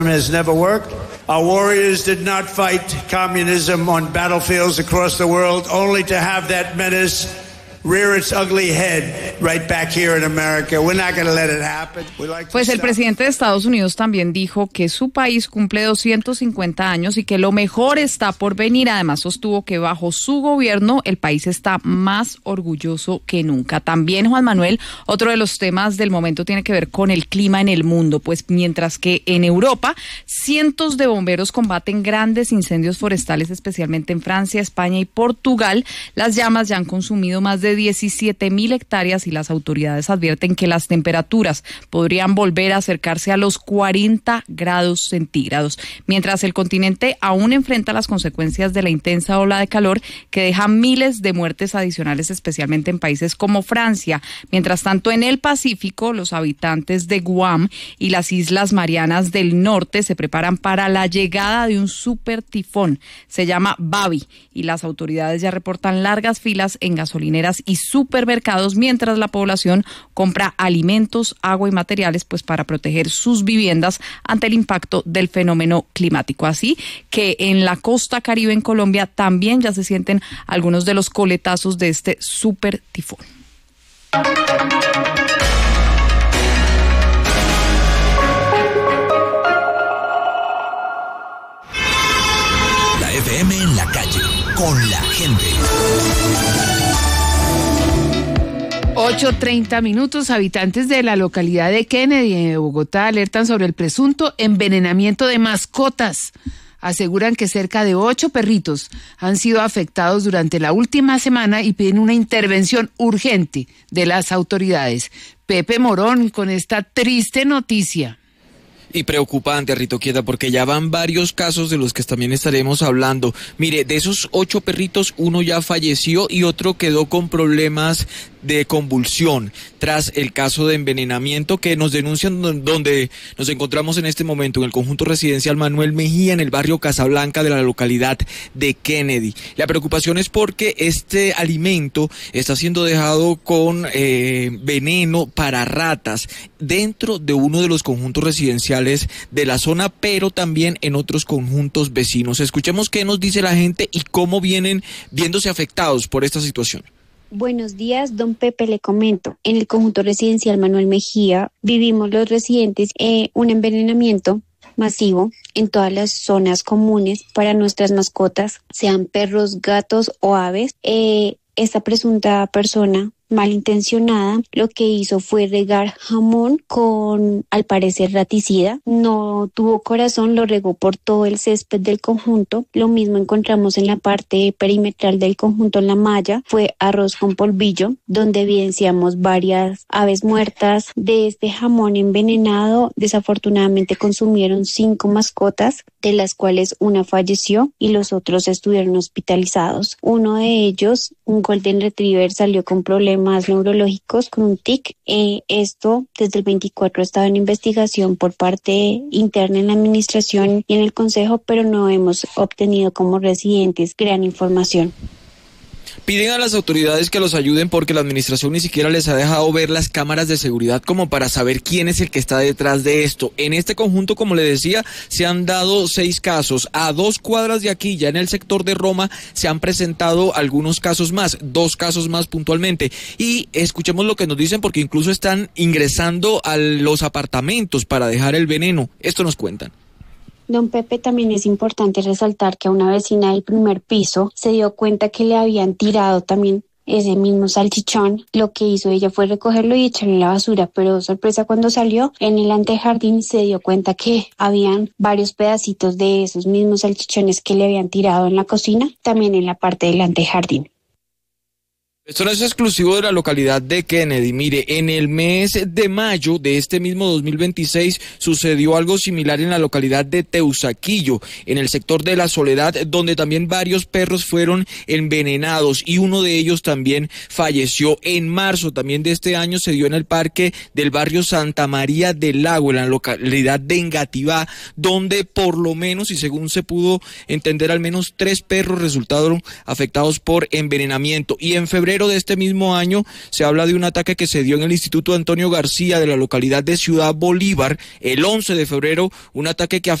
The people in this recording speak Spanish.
has never worked. Our warriors did not fight communism on battlefields across the world only to have that menace rear its ugly head right back here in America. We're not going to let it happen. Pues el presidente de Estados Unidos también dijo que su país cumple 250 años y que lo mejor está por venir. Además sostuvo que bajo su gobierno el país está más orgulloso que nunca. También, Juan Manuel, otro de los temas del momento tiene que ver con el clima en el mundo, pues mientras que en Europa cientos de bomberos combaten grandes incendios forestales, especialmente en Francia, España y Portugal, las llamas ya han consumido más de 17,000 hectáreas y las autoridades advierten que las temperaturas podrían volver a acercarse a los 40 grados centígrados, mientras el continente aún enfrenta las consecuencias de la intensa ola de calor que deja miles de muertes adicionales, especialmente en países como Francia. Mientras tanto, en el Pacífico, los habitantes de Guam y las Islas Marianas del Norte se preparan para la llegada de un super tifón. Se llama Babi y las autoridades ya reportan largas filas en gasolineras y supermercados, mientras la población compra alimentos, agua y materiales pues para proteger sus viviendas ante el impacto del fenómeno climático. Así que en la costa Caribe, en Colombia, también ya se sienten algunos de los coletazos de este super tifón. La FM en la calle, con la gente. 8:30. Habitantes de la localidad de Kennedy, en Bogotá, alertan sobre el presunto envenenamiento de mascotas. Aseguran que cerca de 8 perritos han sido afectados durante la última semana y piden una intervención urgente de las autoridades. Pepe Morón con esta triste noticia. Y preocupante, Rito Quieta, porque ya van varios casos de los que también estaremos hablando. Mire, de esos 8 perritos, uno ya falleció y otro quedó con problemas de convulsión tras el caso de envenenamiento que nos denuncian, donde nos encontramos en este momento en el conjunto residencial Manuel Mejía, en el barrio Casablanca de la localidad de Kennedy. La preocupación es porque este alimento está siendo dejado con veneno para ratas dentro de uno de los conjuntos residenciales de la zona, pero también en otros conjuntos vecinos. Escuchemos qué nos dice la gente y cómo vienen viéndose afectados por esta situación. Buenos días, don Pepe, le comento. En el conjunto residencial Manuel Mejía vivimos los residentes un envenenamiento masivo en todas las zonas comunes para nuestras mascotas, sean perros, gatos o aves. Esta presunta persona malintencionada lo que hizo fue regar jamón con, al parecer, raticida. No tuvo corazón, lo regó por todo el césped del conjunto. Lo mismo encontramos en la parte perimetral del conjunto, en la malla. Fue arroz con polvillo, donde evidenciamos varias aves muertas. De este jamón envenenado, desafortunadamente consumieron 5 mascotas, de las cuales una falleció y los otros estuvieron hospitalizados. Uno de ellos, un Golden Retriever, salió con problemas neurológicos, con un tic. Esto desde el 24 estaba en investigación por parte interna en la administración y en el consejo, pero no hemos obtenido como residentes gran información. Piden a las autoridades que los ayuden porque la administración ni siquiera les ha dejado ver las cámaras de seguridad como para saber quién es el que está detrás de esto. En este conjunto, como le decía, se han dado 6 casos. A 2 cuadras de aquí, ya en el sector de Roma, se han presentado algunos casos más, 2 casos más puntualmente. Y escuchemos lo que nos dicen porque incluso están ingresando a los apartamentos para dejar el veneno. Esto nos cuentan. Don Pepe, también es importante resaltar que a una vecina del primer piso se dio cuenta que le habían tirado también ese mismo salchichón. Lo que hizo ella fue recogerlo y echarlo en la basura, pero sorpresa, cuando salió en el antejardín se dio cuenta que habían varios pedacitos de esos mismos salchichones que le habían tirado en la cocina, también en la parte del antejardín. Esto no es exclusivo de la localidad de Kennedy. Mire, en el mes de mayo de este mismo 2026 sucedió algo similar en la localidad de Teusaquillo, en el sector de La Soledad, donde también varios perros fueron envenenados y uno de ellos también falleció. En marzo también de este año se dio en el parque del barrio Santa María del Lago, en la localidad de Engativá, donde por lo menos, y según se pudo entender, al menos 3 perros resultaron afectados por envenenamiento. Y en febrero febrero de este mismo año se habla de un ataque que se dio en el Instituto Antonio García de la localidad de Ciudad Bolívar. El 11 de febrero, un ataque que